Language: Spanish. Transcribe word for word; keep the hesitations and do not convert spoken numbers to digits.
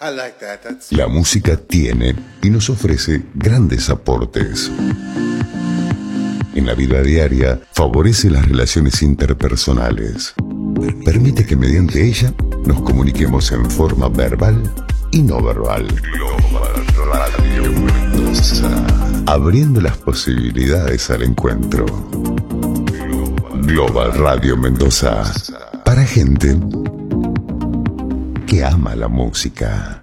La música tiene y nos ofrece grandes aportes. En la vida diaria favorece las relaciones interpersonales. Permite que mediante ella nos comuniquemos en forma verbal y no verbal. Global Radio Mendoza. Abriendo las posibilidades al encuentro. Global Radio Mendoza. Para gente que ama la música.